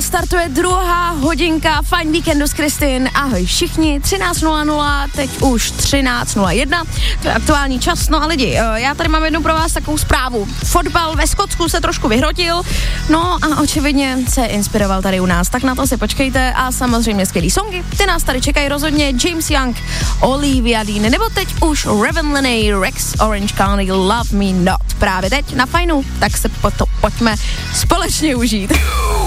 startuje druhá hodinka Fajn víkendu s Kristin. Ahoj všichni, 13.00, teď už 13.01, to je aktuální čas. No a lidi, já tady mám jednu pro vás takovou zprávu. Fotbal ve Skotsku se trošku vyhrotil, no a očividně se inspiroval tady u nás, tak na to si počkejte a samozřejmě skvělý songy. Ty nás tady čekají rozhodně James Young, Olivia Dean, nebo teď už Raven Lenny, Rex Orange County, Love Me Not. Právě teď na Fajnu, tak se to pojďme společně užít.